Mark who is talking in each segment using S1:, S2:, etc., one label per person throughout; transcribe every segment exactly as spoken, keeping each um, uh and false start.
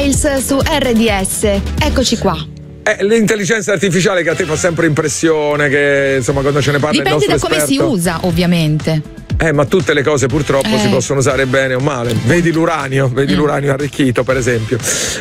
S1: Styles su R D S. Eccoci qua.
S2: Eh, l'intelligenza artificiale che a te fa sempre impressione, che insomma quando ce ne parla
S1: dipende
S2: il nostro
S1: da
S2: esperto.
S1: come si usa, ovviamente.
S2: Eh, ma tutte le cose purtroppo
S1: eh.
S2: si possono usare bene o male. Vedi l'uranio, vedi mm. l'uranio arricchito, per esempio.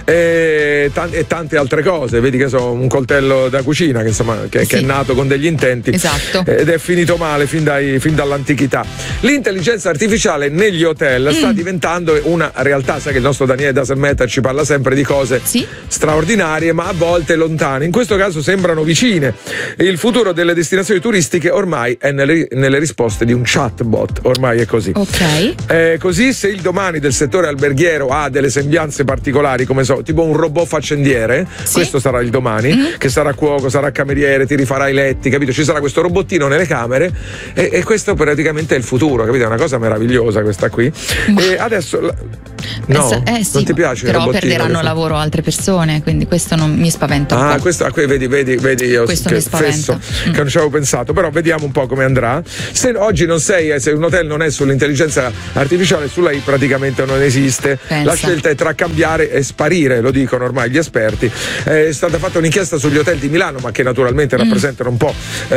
S2: E, t- e tante altre cose. Vedi che so, un coltello da cucina che insomma che, sì. che è nato con degli intenti.
S1: Esatto.
S2: Ed è finito male fin, dai, fin dall'antichità. L'intelligenza artificiale negli hotel mm. sta diventando una realtà. Sai che il nostro Daniele Daselmetter ci parla sempre di cose
S1: sì.
S2: straordinarie, ma a volte lontane. In questo caso sembrano vicine. Il futuro delle destinazioni turistiche ormai è nelle, nelle risposte di un chatbot. Ormai è così.
S1: Ok.
S2: Eh, così se il domani del settore alberghiero ha delle sembianze particolari, come so, tipo un robot faccendiere, sì. questo sarà il domani, mm-hmm. che sarà cuoco, sarà cameriere, ti rifarà i letti, capito? Ci sarà questo robottino nelle camere e, e questo praticamente è il futuro, capito? È una cosa meravigliosa questa qui. Ma... E adesso la... no,
S1: eh, sì,
S2: non ti piace?
S1: Però
S2: il
S1: perderanno
S2: adesso?
S1: lavoro altre persone, quindi questo non mi spaventa un
S2: ah,
S1: po'.
S2: questo, ah, qui vedi, vedi, vedi io
S1: questo
S2: che
S1: mi spaventa.
S2: fesso, mm. che non ci avevo pensato, però vediamo un po' come andrà. Se oggi non sei, se un hotel non è sull'intelligenza artificiale, su lei praticamente non esiste.
S1: Pensa.
S2: La scelta è tra cambiare e sparire, lo dicono ormai gli esperti. È stata fatta un'inchiesta sugli hotel di Milano, ma che naturalmente mm. rappresentano un po'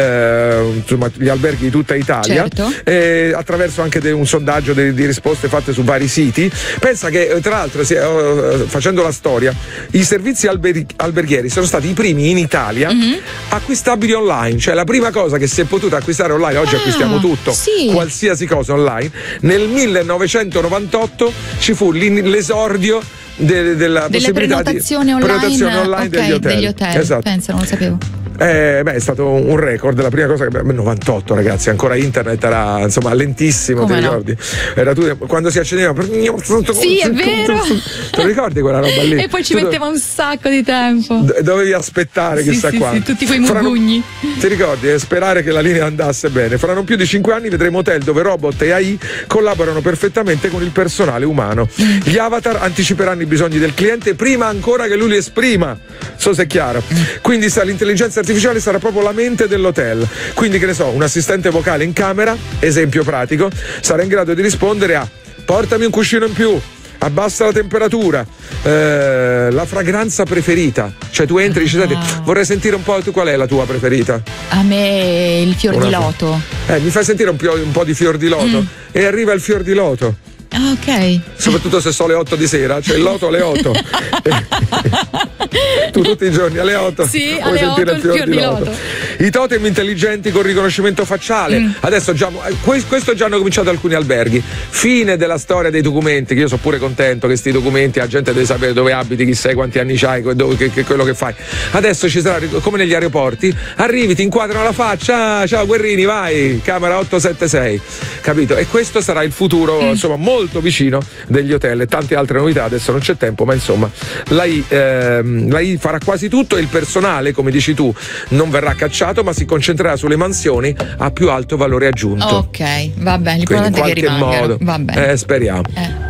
S2: eh, insomma, gli alberghi di tutta Italia,
S1: certo.
S2: e attraverso anche de, un sondaggio de, di risposte fatte su vari siti. Pensa che tra l'altro si, uh, facendo la storia, i servizi alber- alberghieri sono stati i primi in Italia mm-hmm. acquistabili online, cioè la prima cosa che si è potuta acquistare online. Oggi ah, acquistiamo tutto,
S1: sì.
S2: qualsiasi cosa online. Nel millenovecentonovantotto ci fu l'esordio de, della
S1: delle
S2: possibilità
S1: prenotazioni
S2: di
S1: online,
S2: prenotazioni online
S1: okay,
S2: degli hotel.
S1: Degli hotel.
S2: Esatto.
S1: Penso, non lo sapevo.
S2: Eh, beh, è stato un record. La prima cosa che novantotto, ragazzi, ancora internet era insomma lentissimo.
S1: Come
S2: ti
S1: no?
S2: ricordi? Era tu, quando si accendeva.
S1: Sì, è vero.
S2: Te lo ricordi quella roba lì?
S1: E poi ci
S2: tu
S1: metteva un sacco di tempo.
S2: Dovevi aspettare
S1: sì,
S2: chissà
S1: sì,
S2: quanto.
S1: sì, tutti quei mugugni.
S2: Ti ricordi? E sperare che la linea andasse bene. Fra non più di cinque anni vedremo hotel dove robot e A I collaborano perfettamente con il personale umano. Gli avatar anticiperanno i bisogni del cliente prima ancora che lui li esprima. So se è chiaro. Quindi sa, l'intelligenza artificiale sarà proprio la mente dell'hotel. Quindi, che ne so, un assistente vocale in camera, esempio pratico, sarà in grado di rispondere a: portami un cuscino in più, abbassa la temperatura, eh, la fragranza preferita. Cioè tu entri e dici: senti, vorrei sentire un po', tu qual è la tua preferita?
S1: A me il fior Una di loto.
S2: Eh, mi fai sentire un, pio, un po' di fior di loto? Mm. E arriva il fior di loto.
S1: Ah, ok.
S2: Soprattutto se sono le otto di sera, cioè il loto alle otto. Tu tutti i giorni alle otto
S1: sì,
S2: puoi
S1: alle
S2: sentire
S1: otto,
S2: il fior,
S1: fior
S2: di,
S1: di
S2: loto.
S1: loto.
S2: I totem intelligenti con riconoscimento facciale. Mm. Adesso già questo già hanno cominciato alcuni alberghi. Fine della storia dei documenti, che io sono pure contento che sti documenti la gente deve sapere dove abiti, chi sei, quanti anni c'hai, dove, che, che, quello che fai. Adesso ci sarà, come negli aeroporti, arrivi, ti inquadrano la faccia, ah, ciao Guerrini, vai, camera otto sette sei, capito? E questo sarà il futuro, mm. insomma, molto vicino degli hotel. E tante altre novità, adesso non c'è tempo, ma insomma la I, ehm, la I farà quasi tutto e il personale, come dici tu, non verrà cacciato, ma si concentrerà sulle mansioni a più alto valore aggiunto.
S1: Ok, va bene,
S2: l'importante
S1: è che rimangano.
S2: modo,
S1: va bene.
S2: Eh, speriamo.
S1: Eh.